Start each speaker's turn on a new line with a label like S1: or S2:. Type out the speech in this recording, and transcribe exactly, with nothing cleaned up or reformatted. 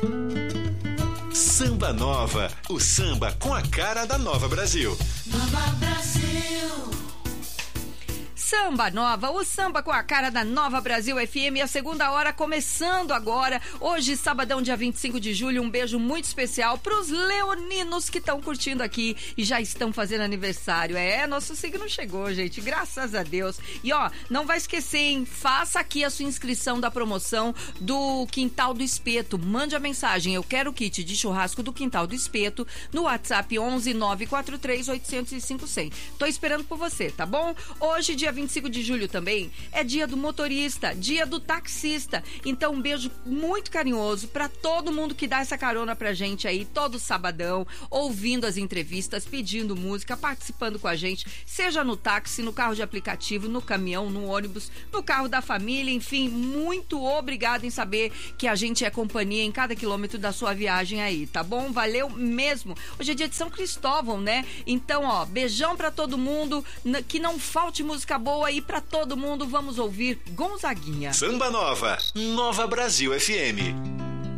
S1: Samba Nova, o samba com a cara da Nova Brasil.
S2: Nova Brasil.
S3: Samba Nova, o samba com a cara da Nova Brasil F M, a segunda hora começando agora, hoje sabadão dia vinte e cinco de julho, um beijo muito especial pros leoninos que estão curtindo aqui e já estão fazendo aniversário. É, nosso signo chegou, gente, graças a Deus. E ó, não vai esquecer, hein, faça aqui a sua inscrição da promoção do Quintal do Espeto, mande a mensagem, eu quero o kit de churrasco do Quintal do Espeto no WhatsApp onze nove quatro três oito zero cinco zero zero. Tô esperando por você, tá bom? Hoje, dia vinte e cinco de julho também é dia do motorista, dia do taxista. Então um beijo muito carinhoso pra todo mundo que dá essa carona pra gente aí todo sabadão, ouvindo as entrevistas, pedindo música, participando com a gente, seja no táxi, no carro de aplicativo, no caminhão, no ônibus, no carro da família, enfim, muito obrigada em saber que a gente é companhia em cada quilômetro da sua viagem aí, tá bom? Valeu mesmo. Hoje é dia de São Cristóvão, né? Então, ó, beijão pra todo mundo, que não falte música boa aí pra todo mundo. Vamos ouvir Gonzaguinha.
S1: Samba Nova, Nova Brasil F M.